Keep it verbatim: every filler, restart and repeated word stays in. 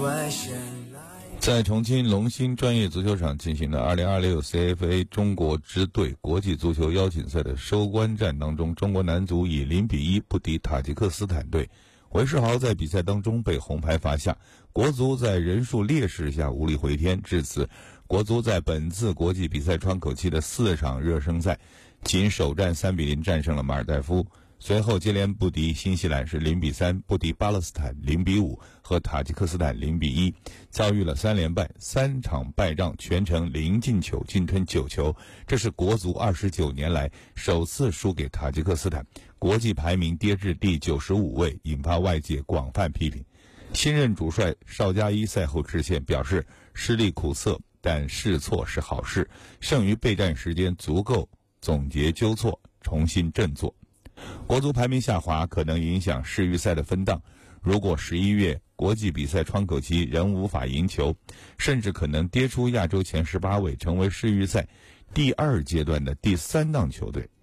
在重庆龙兴专业足球场进行的二零二六 C F A 中国支队国际足球邀请赛的收官战当中，中国男足以零比一不敌塔吉克斯坦队。韦世豪在比赛当中被红牌罚下，国足在人数劣势下无力回天，至此国足在本次国际比赛窗口期的四场热身赛仅首战三比零战胜了马尔代夫，随后接连不敌新西兰是零比三，不敌巴勒斯坦零比五和塔吉克斯坦零比一，遭遇了三连败，三场败仗，全程零进球，净吞九球，这是国足二十九年来首次输给塔吉克斯坦，国际排名跌至第九十五位，引发外界广泛批评。新任主帅邵佳一赛后致歉，表示失利苦涩，但试错是好事，剩余备战时间足够总结纠错，重新振作。国足排名下滑可能影响世预赛的分档，如果十一月国际比赛窗口期仍无法赢球，甚至可能跌出亚洲前十八位，成为世预赛第二阶段的第三档球队。